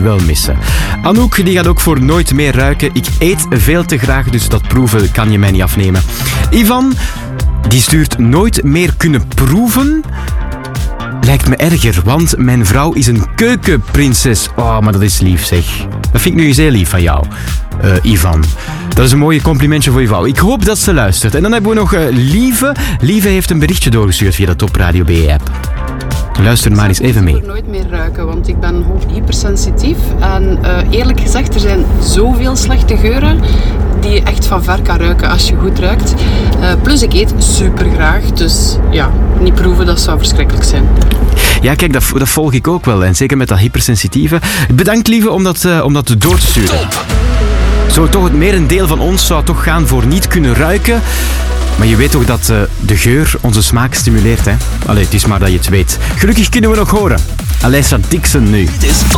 wel missen. Anouk die gaat ook voor nooit meer ruiken. Ik eet veel te graag, dus dat proeven kan je mij niet afnemen. Ivan, die stuurt nooit meer kunnen proeven. Lijkt me erger, want mijn vrouw is een keukenprinses. Oh, maar dat is lief, zeg. Dat vind ik nu eens heel lief van jou, Ivan. Dat is een mooie complimentje voor je vrouw. Ik hoop dat ze luistert. En dan hebben we nog Lieve. Lieve heeft een berichtje doorgestuurd via de Top Radio BE-app. Luister maar eens even mee. Ik ga nooit meer ruiken, want ik ben hypersensitief. En eerlijk gezegd, er zijn zoveel slechte geuren die je echt van ver kan ruiken als je goed ruikt. Plus ik eet super graag, dus ja, niet proeven, dat zou verschrikkelijk zijn. Ja, kijk, dat volg ik ook wel. En zeker met dat hypersensitieve. Bedankt, Lieve, om dat door te sturen. Zo, toch het merendeel van ons zou toch gaan voor niet kunnen ruiken. Maar je weet toch dat de geur onze smaak stimuleert, hè? Allee, het is maar dat je het weet. Gelukkig kunnen we nog horen. Alessa Dixon nu.